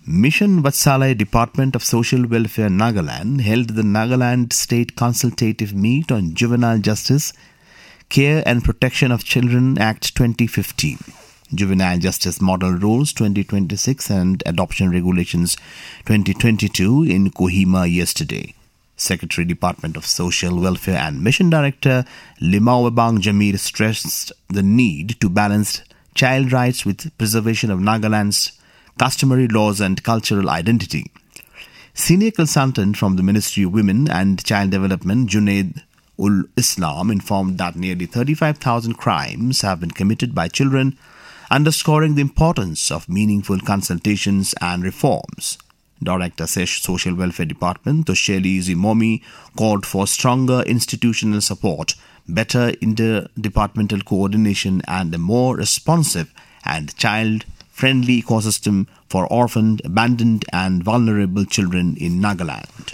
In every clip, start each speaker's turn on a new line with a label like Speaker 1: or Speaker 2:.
Speaker 1: Mission Vatsalaya Department of Social Welfare Nagaland held the Nagaland State Consultative Meet on Juvenile Justice, Care and Protection of Children Act 2015, Juvenile Justice Model Rules 2026 and Adoption Regulations 2022 in Kohima yesterday. Secretary Department of Social Welfare and Mission Director Limawabang Jamir stressed the need to balance child rights with preservation of Nagaland's customary laws and cultural identity. Senior consultant from the Ministry of Women and Child Development, Junaid Ul Islam, informed that nearly 35,000 crimes have been committed by children, underscoring the importance of meaningful consultations and reforms. Director Social Welfare Department, Tosheli Zimomi, called for stronger institutional support, better interdepartmental coordination, and a more responsive and child-friendly ecosystem for orphaned, abandoned, and vulnerable children in Nagaland.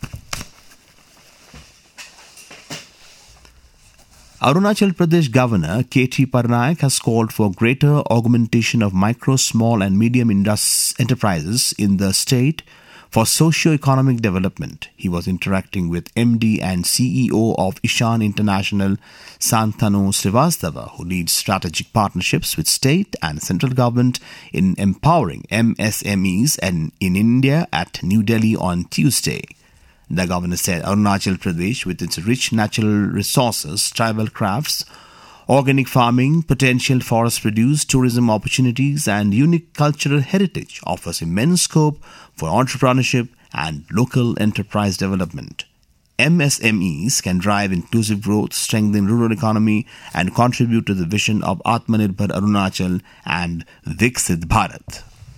Speaker 1: Arunachal Pradesh Governor K.T. Parnaik has called for greater augmentation of micro, small and medium enterprises in the state for socio-economic development. He was interacting with MD and CEO of Ishan International, Santanu Srivastava, who leads strategic partnerships with state and central government in empowering MSMEs in India at New Delhi on Tuesday. The governor said Arunachal Pradesh, with its rich natural resources, tribal crafts, organic farming, potential forest produce, tourism opportunities, and unique cultural heritage, offers immense scope for entrepreneurship and local enterprise development. MSMEs can drive inclusive growth, strengthen rural economy, and contribute to the vision of Atmanirbhar Arunachal and Viksit Bharat.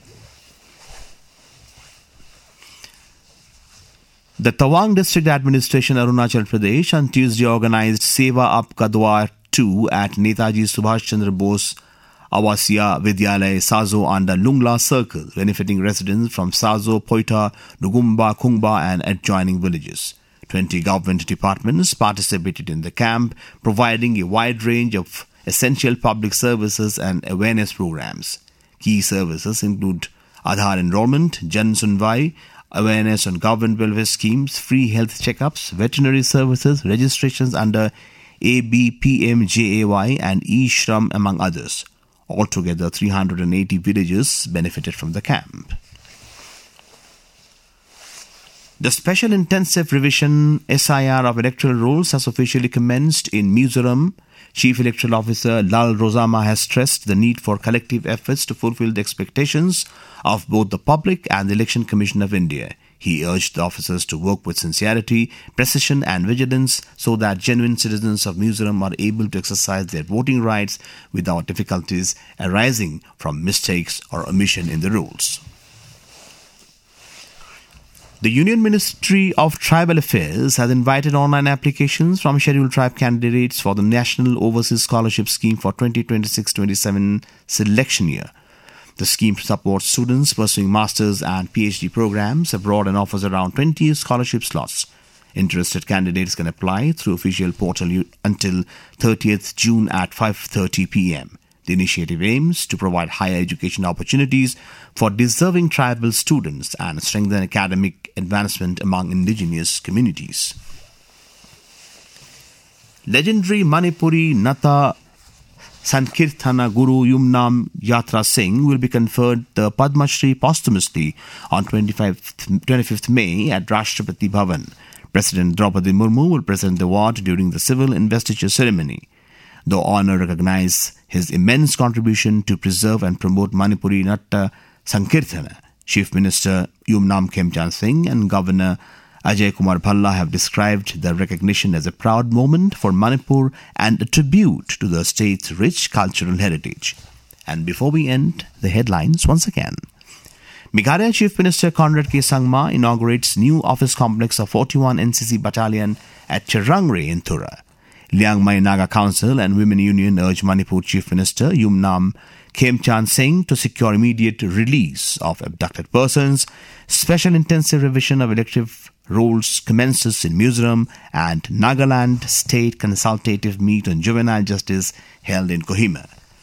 Speaker 1: The Tawang District Administration, Arunachal Pradesh, on Tuesday organized Seva Up Kadwar 2 at Netaji Subhash Chandra Bose Awasiya Vidyalaya Sazo under Lungla Circle, benefiting residents from Sazo, Poita, Nugumba, Kungba and adjoining villages. 20 government departments participated in the camp, providing a wide range of essential public services and awareness programs. Key services include Aadhaar enrollment, Jan Sunwai, awareness on government welfare schemes, free health checkups, veterinary services, registrations under ABPMJAY and eShram, among others. Altogether, 380 villages benefited from the camp. The Special Intensive Revision SIR of electoral rolls has officially commenced in Mizoram. Chief Electoral Officer Lal Rosama has stressed the need for collective efforts to fulfill the expectations of both the public and the Election Commission of India. He urged the officers to work with sincerity, precision and vigilance so that genuine citizens of Mizoram are able to exercise their voting rights without difficulties arising from mistakes or omission in the rules. The Union Ministry of Tribal Affairs has invited online applications from scheduled tribe candidates for the National Overseas Scholarship Scheme for 2026-27 selection year. The scheme supports students pursuing master's and PhD programs abroad and offers around 20 scholarship slots. Interested candidates can apply through official portal until 30th June at 5:30 p.m. The initiative aims to provide higher education opportunities for deserving tribal students and strengthen academic advancement among indigenous communities. Legendary Manipuri Nata Sankirtana Guru Yumnam Yatra Singh will be conferred the Padma Shri posthumously on 25th May at Rashtrapati Bhavan. President Draupadi Murmu will present the award during the civil investiture ceremony. The honour recognizes his immense contribution to preserve and promote Manipuri Natta Sankirtana. Chief Minister Yumnam Khemchand Singh and Governor Ajay Kumar Bhalla have described the recognition as a proud moment for Manipur and a tribute to the state's rich cultural heritage. And before we end, the headlines once again. Meghalaya Chief Minister Conrad K. Sangma inaugurates new office complex of 41 NCC Battalion at Cherangre in Thura. Liangmai Naga Council and Women Union urge Manipur Chief Minister Yumnam Khemchand Singh to secure immediate release of abducted persons. Special intensive revision of elective rolls commences in Mizoram, and Nagaland State Consultative Meet on Juvenile Justice held in Kohima.